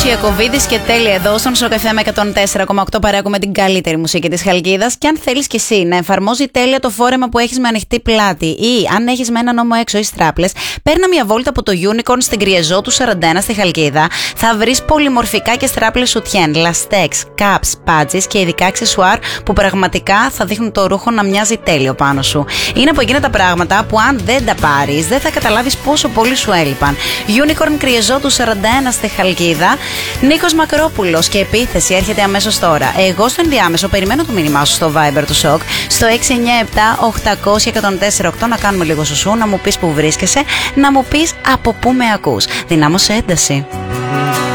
Ιακωβίδης και τέλεια εδώ στον Σοκ FM 104,8 παράγουμε την καλύτερη μουσική της Χαλκίδας. Και αν θέλεις κι εσύ να εφαρμόζει τέλεια το φόρεμα που έχεις με ανοιχτή πλάτη ή αν έχεις με έναν ώμο έξω ή στράπλες, παίρνα μια βόλτα από το Unicorn στην Κριεζό του 41 στη Χαλκίδα. Θα βρεις πολυμορφικά και στράπλες σουτιέν, λαστέξ, caps, πάτζες και ειδικά αξεσουάρ που πραγματικά θα δείχνουν το ρούχο να μοιάζει τέλειο πάνω σου. Είναι από εκείνα τα πράγματα που αν δεν τα πάρεις δεν θα καταλάβεις πόσο πολύ σου έλειπαν. Unicorn Κριεζό του 41 στη Χαλκίδα. Νίκος Μακρόπουλος και επίθεση έρχεται αμέσως τώρα. Εγώ στο ενδιάμεσο περιμένω το μήνυμά σου στο Viber του Σοκ στο 697-800-1048 να κάνουμε λίγο σουσού, να μου πεις που βρίσκεσαι, να μου πεις από πού με ακούς. Δυνάμωσε ένταση.